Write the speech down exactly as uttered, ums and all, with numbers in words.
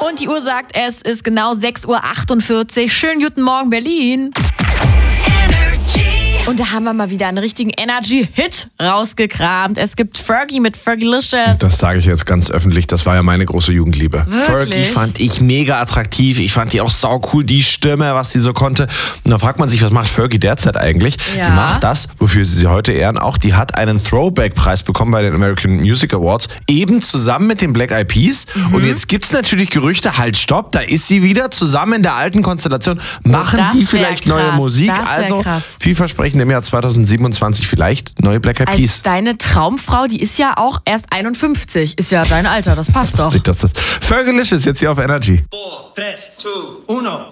Und die Uhr sagt, es ist genau sechs Uhr achtundvierzig. Schönen guten Morgen, Berlin. Und da haben wir mal wieder einen richtigen Energy-Hit rausgekramt. Es gibt Fergie mit Fergalicious. Das sage ich jetzt ganz öffentlich, das war ja meine große Jugendliebe. Wirklich? Fergie fand ich mega attraktiv, ich fand die auch sau cool, die Stimme, was sie so konnte. Und da fragt man sich, was macht Fergie derzeit eigentlich? Ja. Die macht das, wofür sie sie heute ehren, auch die hat einen Throwback-Preis bekommen bei den American Music Awards, eben zusammen mit den Black Eyed Peas. Mhm. Und jetzt gibt es natürlich Gerüchte, halt stopp, da ist sie wieder zusammen in der alten Konstellation. Machen oh, die vielleicht krass. neue Musik? Das Also krass. vielversprechend im Jahr zweitausendsiebenundzwanzig vielleicht neue Black Eyed Peas. Als deine Traumfrau, die ist ja auch erst einundfünfzig. Ist ja dein Alter, das passt doch. Das, das, das. Fergalicious jetzt hier auf Energy. four, three, two, one.